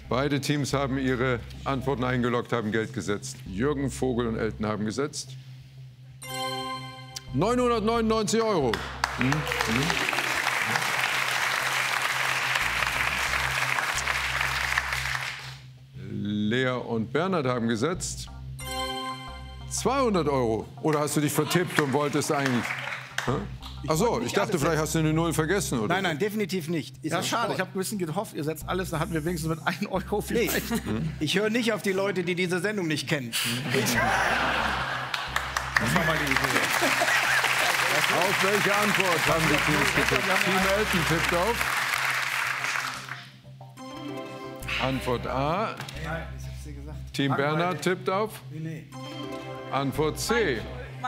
Beide Teams haben ihre Antworten eingeloggt, haben Geld gesetzt. Jürgen, Vogel und Elton haben gesetzt 999 €. Lea und Bernhard haben gesetzt 200 €. Oder hast du dich vertippt und wolltest eigentlich... Ach so, ich dachte, vielleicht hast du eine Null vergessen, oder? Nein, nein, definitiv nicht. Ist Ja, ja schade. Sport. Ich habe ein bisschen gehofft, ihr setzt alles, da hatten wir wenigstens mit 1 € vielleicht. Ich höre nicht auf die Leute, die diese Sendung nicht kennen. Das war meine Idee. Auf welche Antwort haben die Teams getippt? Team Elton tippt auf Antwort A. Team Bernhard tippt auf Antwort C.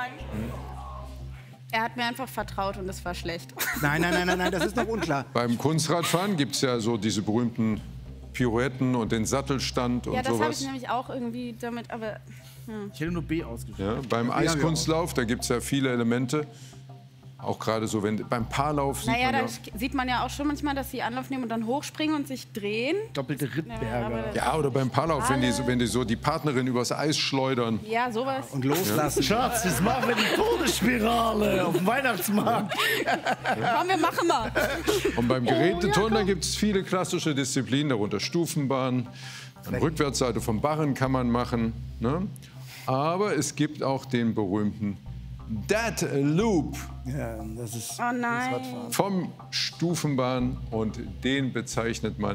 Er hat mir einfach vertraut und es war schlecht. Nein, nein, nein, nein, nein, das ist noch unklar. Beim Kunstradfahren gibt es ja so diese berühmten Pirouetten und den Sattelstand und Ja, das habe ich sowas. nämlich auch irgendwie damit, aber Ich hätte nur B ausgeschrieben. Ja, beim Eiskunstlauf, da gibt es ja viele Elemente. Auch gerade so, wenn beim Paarlauf sieht naja, man da sieht man ja auch schon manchmal, dass sie Anlauf nehmen und dann hochspringen und sich drehen. Doppelte Rittberger. ja, oder beim Paarlauf, wenn die so die Partnerin übers Eis schleudern. Ja, sowas. Und loslassen. Schatz, das machen wir die Todesspirale auf dem Weihnachtsmarkt. Komm, wir machen mal. Und beim Geräteturnen, da gibt es viele klassische Disziplinen, darunter Stufenbahn, eine Rückwärtsseite vom Barren kann man machen. Ne? Aber es gibt auch den berühmten Dead Loop Ja, das ist Oh nein. vom Stufenbahn und den bezeichnet man